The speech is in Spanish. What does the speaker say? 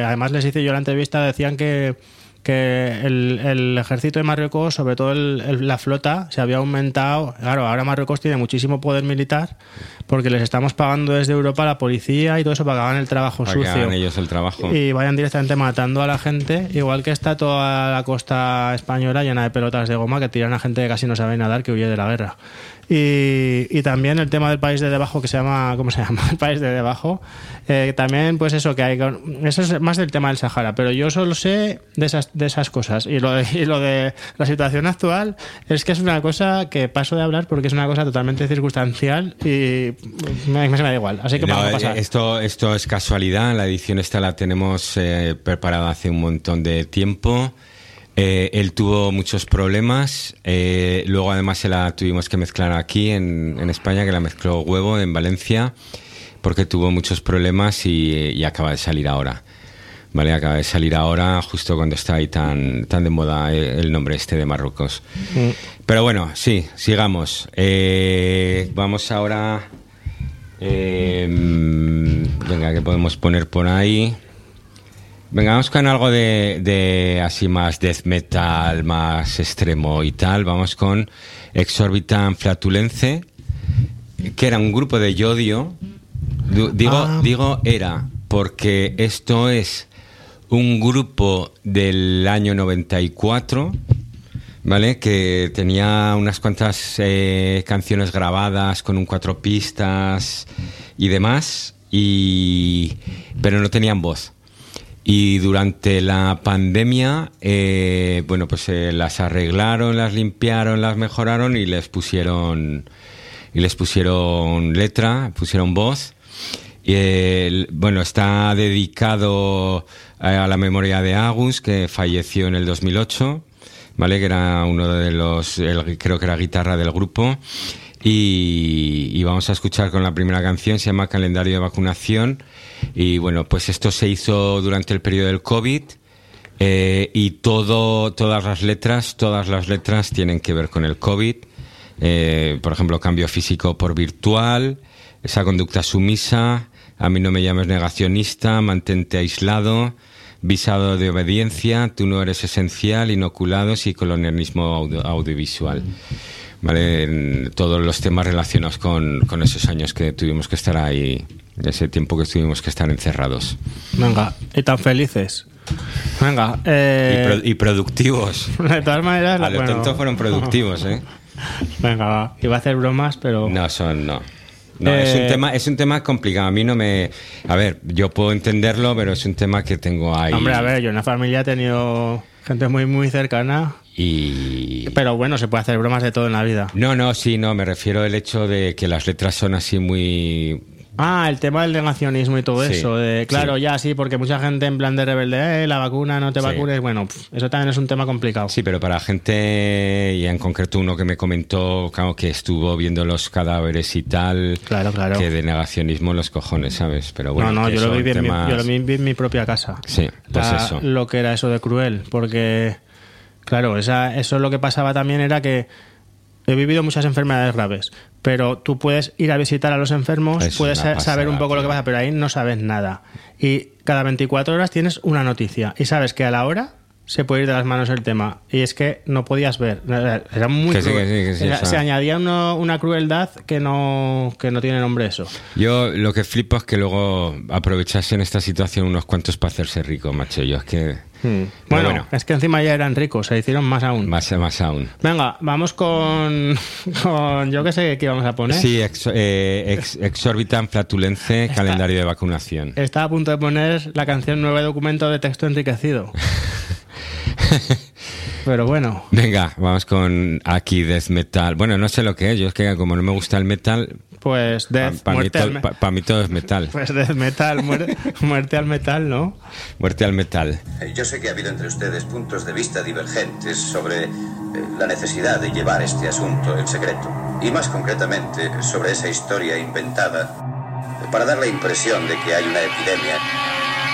además les hice yo la entrevista, decían que el ejército de Marruecos, sobre todo la flota, se había aumentado. Claro, ahora Marruecos tiene muchísimo poder militar porque les estamos pagando desde Europa a la policía y todo eso para que hagan el trabajo sucio. Para que hagan ellos el trabajo. Y vayan directamente matando a la gente, igual que está toda la costa española llena de pelotas de goma que tiran a gente que casi no sabe nadar, que huye de la guerra. Y también el tema del país de debajo, que se llama, ¿cómo se llama? El país de debajo. También, pues eso, que hay. Eso es más del tema del Sahara, pero yo solo sé de esas cosas. Y lo de la situación actual es que es una cosa que paso de hablar porque es una cosa totalmente circunstancial y me da igual. Así que vamos a pasar. Esto es casualidad. La edición esta la tenemos preparada hace un montón de tiempo. Él tuvo muchos problemas, luego además se la tuvimos que mezclar aquí en España, que la mezcló Huevo en Valencia, porque tuvo muchos problemas y acaba de salir ahora. Vale, acaba de salir ahora justo cuando está ahí tan de moda el nombre este de Marruecos. Pero bueno, sí, sigamos. Vamos ahora... venga, ¿qué podemos poner por ahí? Venga, vamos con algo de así más death metal, más extremo y tal. Vamos con Exorbitant Flatulence, que era un grupo de Yodio. Digo era, porque esto es un grupo del año 94, ¿vale? Que tenía unas cuantas canciones grabadas con un 4 pistas y demás, pero no tenían voz. Y durante la pandemia, bueno, pues las arreglaron, las limpiaron, las mejoraron y les pusieron letra, pusieron voz. Bueno, está dedicado a la memoria de Agus, que falleció en el 2008, ¿vale? Que era uno de creo que era guitarra del grupo. Y vamos a escuchar con la primera canción, se llama Calendario de Vacunación. Y bueno, pues esto se hizo durante el periodo del COVID, y todas las letras tienen que ver con el COVID. Por ejemplo, cambio físico por virtual, esa conducta sumisa, a mí no me llames negacionista, mantente aislado, visado de obediencia, tú no eres esencial, inoculados y colonialismo audiovisual. ¿Vale? Todos los temas relacionados con esos años que tuvimos que estar ahí, ese tiempo que tuvimos que estar encerrados. Venga, y tan felices. Venga. Y productivos. De todas maneras... A lo tonto fueron productivos, ¿eh? Venga, va. Iba a hacer bromas, pero... No, es un tema complicado. A mí no me... A ver, yo puedo entenderlo, pero es un tema que tengo ahí... Hombre, a ver, yo en la familia he tenido gente muy, muy cercana... Pero bueno, se puede hacer bromas de todo en la vida. No, me refiero al hecho de que las letras son así muy... El tema del negacionismo y todo eso. Claro, sí. Ya sí, porque mucha gente en plan de rebelde, la vacuna, no te vacunes. Bueno, eso también es un tema complicado. Sí, pero para gente, y en concreto uno que me comentó, claro, que estuvo viendo los cadáveres y tal, claro. Que de negacionisón los cojones, ¿sabes? Pero bueno, no, yo lo viví en mi propia casa. Sí, pues eso. Lo que era eso de cruel, porque... Claro, eso lo que pasaba también era que he vivido muchas enfermedades graves, pero tú puedes ir a visitar a los enfermos, puedes saber un poco lo que pasa, pero ahí no sabes nada. Y cada 24 horas tienes una noticia y sabes que a la hora se puede ir de las manos el tema. Y es que no podías ver. Era muy cruel. Se añadía una crueldad que no tiene nombre eso. Yo lo que flipo es que luego aprovechasen esta situación unos cuantos para hacerse rico, macho. Yo es que... Bueno, es que encima ya eran ricos, se hicieron más aún. Más aún. Venga, vamos con yo qué sé qué íbamos a poner. Sí, Exorbitant Flatulence, Calendario de Vacunación. Estaba a punto de poner la canción Nuevo Documento de Texto Enriquecido. Pero bueno. Venga, vamos con aquí Death Metal. Bueno, no sé lo que es, yo es que como no me gusta el metal... Pues para mí todo es metal. Pues death metal, muerte al metal, ¿no? Muerte al metal. Yo sé que ha habido entre ustedes puntos de vista divergentes sobre la necesidad de llevar este asunto en secreto. Y más concretamente sobre esa historia inventada para dar la impresión de que hay una epidemia